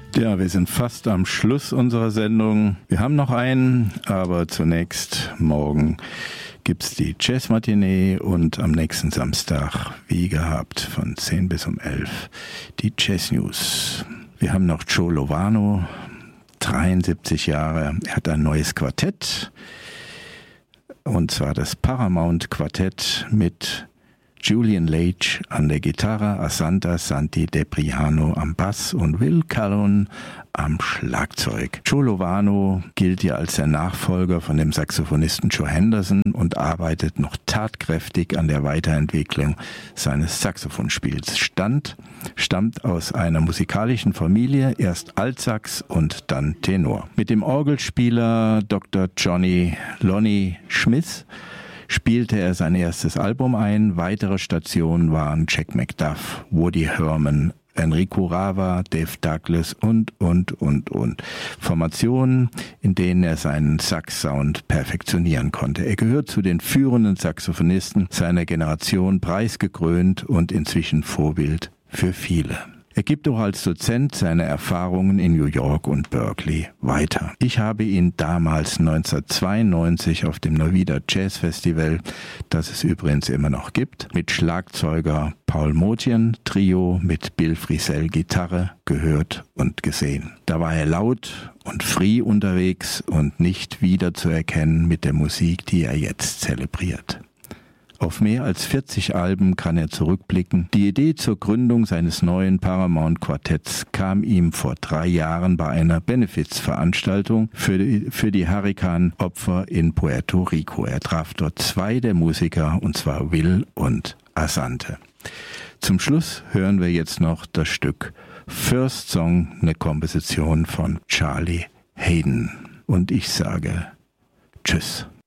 Ja, wir sind fast am Schluss unserer Sendung. Wir haben noch einen, aber zunächst morgen gibt's die Jazz-Matinee und am nächsten Samstag, wie gehabt, von 10 bis um 11 die Jazz-News. Wir haben noch Joe Lovano, 73 Jahre. Er hat ein neues Quartett, und zwar das Paramount Quartett mit Julian Leitch an der Gitarre, Asanta Santi Depriano am Bass und Will Calhoun am Schlagzeug. Joe Lovano gilt ja als der Nachfolger von dem Saxophonisten Joe Henderson und arbeitet noch tatkräftig an der Weiterentwicklung seines Saxophonspiels. Stammt aus einer musikalischen Familie, erst Altsax und dann Tenor. Mit dem Orgelspieler Dr. Lonnie Smith spielte er sein erstes Album ein. Weitere Stationen waren Jack McDuff, Woody Herman, Enrico Rava, Dave Douglas und. Formationen, in denen er seinen Sax-Sound perfektionieren konnte. Er gehört zu den führenden Saxophonisten seiner Generation, preisgekrönt und inzwischen Vorbild für viele. Er gibt auch als Dozent seine Erfahrungen in New York und Berkeley weiter. Ich habe ihn damals 1992 auf dem Neuwieder Jazz Festival, das es übrigens immer noch gibt, mit Schlagzeuger Paul Motian Trio mit Bill Frisell Gitarre gehört und gesehen. Da war er laut und free unterwegs und nicht wiederzuerkennen mit der Musik, die er jetzt zelebriert. Auf mehr als 40 Alben kann er zurückblicken. Die Idee zur Gründung seines neuen Paramount Quartetts kam ihm vor 3 Jahren bei einer Benefizveranstaltung für die Hurrikanopfer in Puerto Rico. Er traf dort 2 der Musiker, und zwar Will und Asante. Zum Schluss hören wir jetzt noch das Stück First Song, eine Komposition von Charlie Haydn. Und ich sage Tschüss.